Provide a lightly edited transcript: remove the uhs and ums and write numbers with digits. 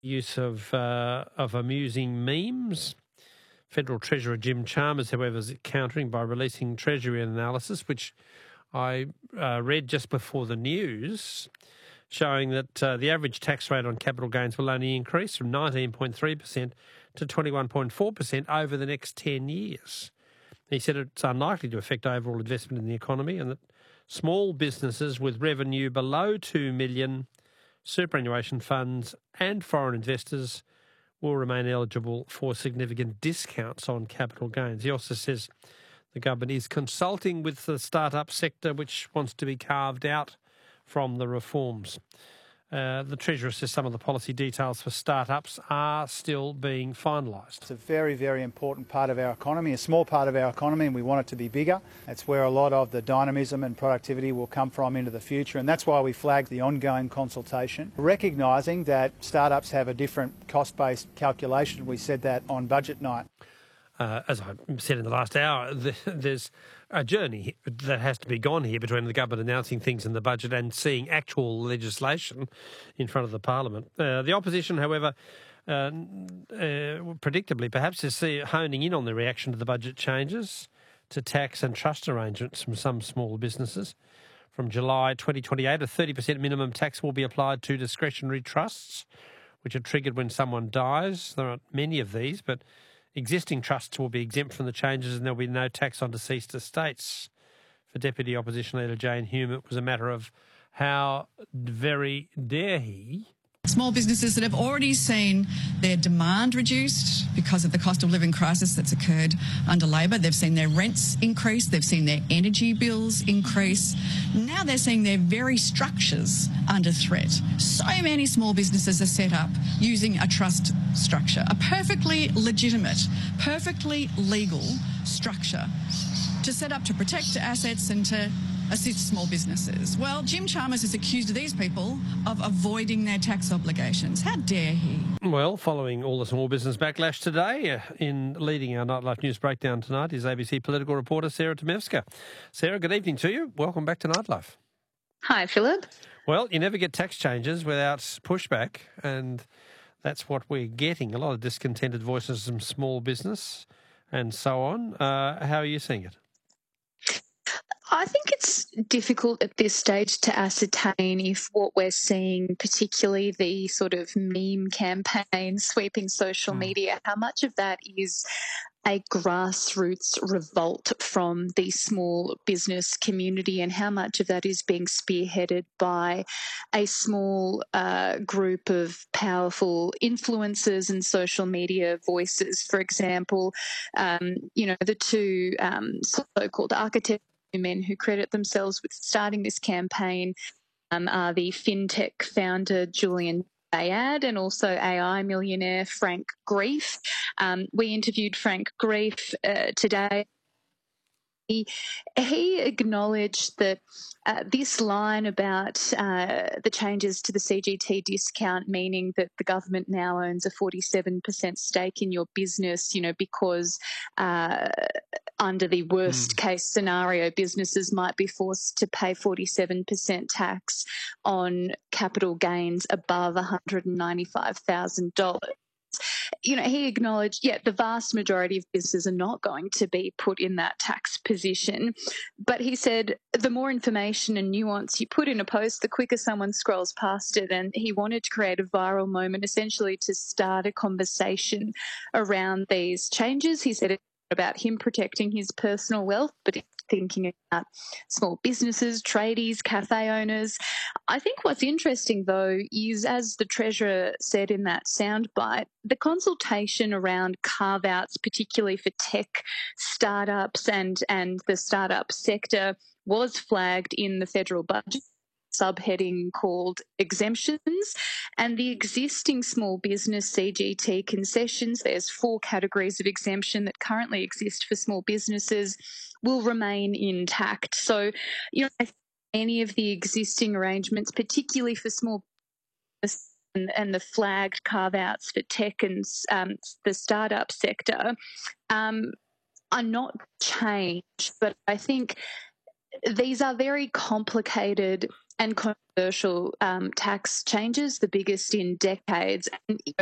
use of amusing memes. Federal Treasurer Jim Chalmers, however, is countering by releasing Treasury analysis, which I read just before the news, showing that the average tax rate on capital gains will only increase from 19.3% to 21.4% over the next 10 years. He said it's unlikely to affect overall investment in the economy and that small businesses with revenue below $2 million, superannuation funds and foreign investors will remain eligible for significant discounts on capital gains. He also says the government is consulting with the startup sector, which wants to be carved out from the reforms. The Treasurer says some of the policy details for startups are still being finalised. It's a very, very important part of our economy, a small part of our economy, and we want it to be bigger. It's where a lot of the dynamism and productivity will come from into the future, and that's why we flagged the ongoing consultation, recognising that startups have a different cost-based calculation. We said that on budget night. As I said in the last hour, there's a journey that has to be gone here between the government announcing things in the budget and seeing actual legislation in front of the Parliament. The opposition, however, predictably perhaps is honing in on the reaction to the budget changes to tax and trust arrangements from some small businesses. From July 2028, a 30% minimum tax will be applied to discretionary trusts, which are triggered when someone dies. There aren't many of these, but existing trusts will be exempt from the changes and there will be no tax on deceased estates. For Deputy Opposition Leader Jane Hume, it was a matter of how very dare he. Small businesses that have already seen their demand reduced because of the cost of living crisis that's occurred under Labor. They've seen their rents increase. They've seen their energy bills increase. Now they're seeing their very structures under threat. So many small businesses are set up using a trust structure, a perfectly legitimate, perfectly legal structure to set up to protect assets and to assist small businesses. Well, Jim Chalmers is accused of these people of avoiding their tax obligations. How dare he? Well, following all the small business backlash today, in leading our Nightlife News Breakdown tonight is ABC political reporter Sarah Tomevska. Sarah, good evening to you. Welcome back to Nightlife. Hi, Philip. Well, you never get tax changes without pushback, and that's what we're getting. A lot of discontented voices from small business and so on. How are you seeing it? I think it's difficult at this stage to ascertain if what we're seeing, particularly the sort of meme campaign sweeping social media, how much of that is a grassroots revolt from the small business community and how much of that is being spearheaded by a small group of powerful influencers and social media voices. For example, the two so-called architects, men who credit themselves with starting this campaign are the fintech founder Julian Bayad and also AI millionaire Frank Greif. We interviewed Frank Greif today. He acknowledged that this line about the changes to the CGT discount, meaning that the government now owns a 47% stake in your business, because under the worst case scenario, businesses might be forced to pay 47% tax on capital gains above $195,000. He acknowledged, the vast majority of businesses are not going to be put in that tax position. But he said the more information and nuance you put in a post, the quicker someone scrolls past it. And he wanted to create a viral moment, essentially to start a conversation around these changes. He said it's about him protecting his personal wealth, but thinking about small businesses, tradies, cafe owners. I think what's interesting, though, is, as the Treasurer said in that soundbite, the consultation around carve-outs, particularly for tech startups and the startup sector, was flagged in the federal budget subheading called exemptions, and the existing small business CGT concessions, there's 4 categories of exemption that currently exist for small businesses, will remain intact. So, I think any of the existing arrangements, particularly for small business and the flagged carve-outs for tech and the startup sector, are not changed, but I think these are very complicated and controversial tax changes, the biggest in decades. And